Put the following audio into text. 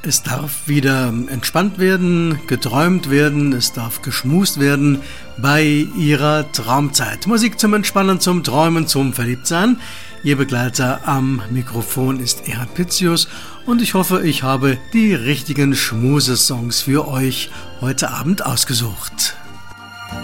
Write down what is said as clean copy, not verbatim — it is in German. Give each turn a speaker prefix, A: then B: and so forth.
A: Es darf wieder entspannt werden, geträumt werden, es darf geschmust werden bei Ihrer Traumzeit. Musik zum Entspannen, zum Träumen, zum Verliebtsein. Ihr Begleiter am Mikrofon ist Erhard Pitzius und ich hoffe, ich habe die richtigen Schmusesongs für euch heute Abend ausgesucht.